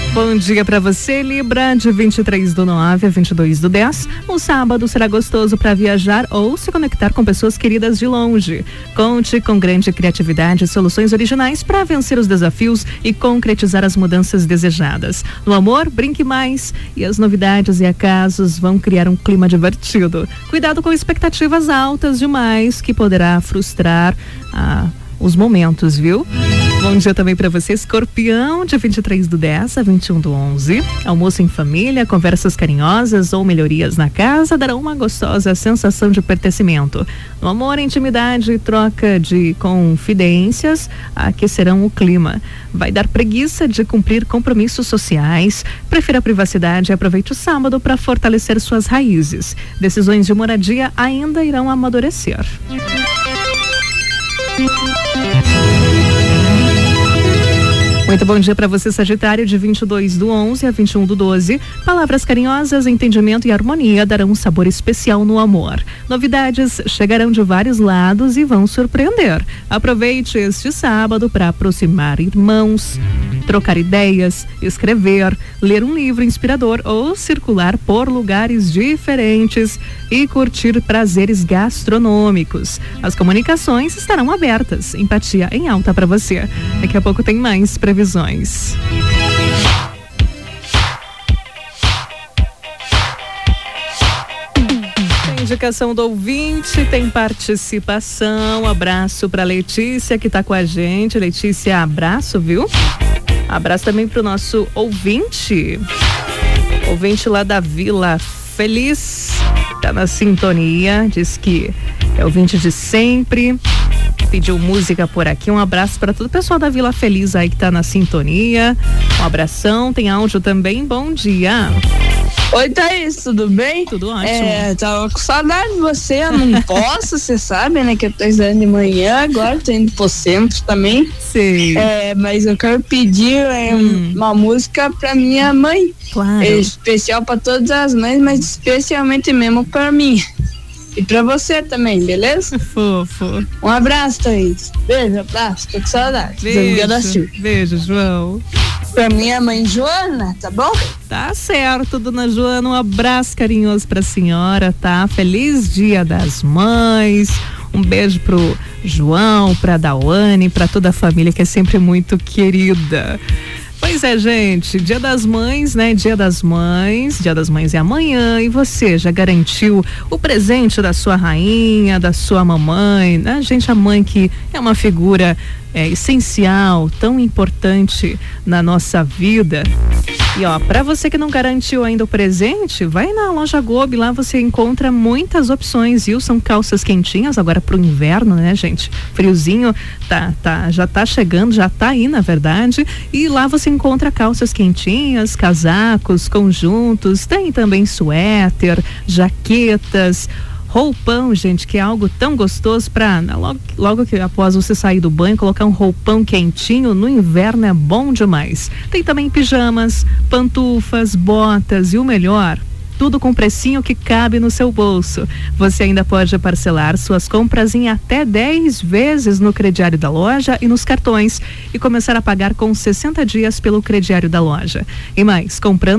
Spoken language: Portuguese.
Bom dia para você, Libra, de 23/9 a 22/10. O sábado será gostoso para viajar ou se conectar com pessoas queridas de longe. Conte com grande criatividade e soluções originais para vencer os desafios e concretizar as mudanças desejadas. No amor, brinque mais e as novidades e acasos vão criar um clima divertido. Cuidado com expectativas altas demais, que poderá frustrar os momentos, viu? Bom dia também para você, Escorpião, de 23/10 a 21/11. Almoço em família, conversas carinhosas ou melhorias na casa darão uma gostosa sensação de pertencimento. No amor, intimidade e troca de confidências aquecerão o clima. Vai dar preguiça de cumprir compromissos sociais. Prefira a privacidade e aproveite o sábado para fortalecer suas raízes. Decisões de moradia ainda irão amadurecer. Muito bom dia para você, Sagitário, de 22/11 a 21/12. Palavras carinhosas, entendimento e harmonia darão um sabor especial no amor. Novidades chegarão de vários lados e vão surpreender. Aproveite este sábado para aproximar irmãos, trocar ideias, escrever, ler um livro inspirador ou circular por lugares diferentes e curtir prazeres gastronômicos. As comunicações estarão abertas. Empatia em alta para você. Daqui a pouco tem mais previsões. Tem indicação do ouvinte, tem participação. Abraço para Letícia que tá com a gente. Letícia, abraço, viu? Abraço também pro nosso ouvinte lá da Vila Feliz, tá na sintonia, diz que é ouvinte de sempre, pediu música por aqui. Um abraço para todo o pessoal da Vila Feliz aí que tá na sintonia. Um abração, tem áudio também. Bom dia. Oi, Thaís, tudo bem? Tudo ótimo. Tava com saudade de você, eu não posso, você sabe, né, que eu tô estudando de manhã, agora tô indo pro centro também. Sim. Mas eu quero pedir uma música pra minha mãe. Claro. Especial pra todas as mães, mas especialmente mesmo pra mim. E pra você também, beleza? Fofo. Um abraço, Thaís. Beijo, abraço, tô com saudade. Beijo, João. Pra minha mãe Joana, tá bom? Tá certo, dona Joana, um abraço carinhoso pra senhora, tá? Feliz Dia das Mães. Um beijo pro João, pra Dawane, pra toda a família que é sempre muito querida. Pois é, gente, Dia das Mães, né? Dia das Mães é amanhã, e você já garantiu o presente da sua rainha, da sua mamãe, né? Gente, a mãe que é uma figura essencial, tão importante na nossa vida. E ó, pra você que não garantiu ainda o presente, vai na loja Gobi, lá você encontra muitas opções, viu? São calças quentinhas agora pro inverno, né, gente? Friozinho já tá chegando, já tá aí, na verdade, e lá você encontra calças quentinhas, casacos, conjuntos, tem também suéter, jaquetas, roupão, gente, que é algo tão gostoso para logo que após você sair do banho, colocar um roupão quentinho no inverno é bom demais. Tem também pijamas, pantufas, botas e o melhor, tudo com precinho que cabe no seu bolso. Você ainda pode parcelar suas compras em até 10 vezes no crediário da loja e nos cartões e começar a pagar com 60 dias pelo crediário da loja. E mais, comprando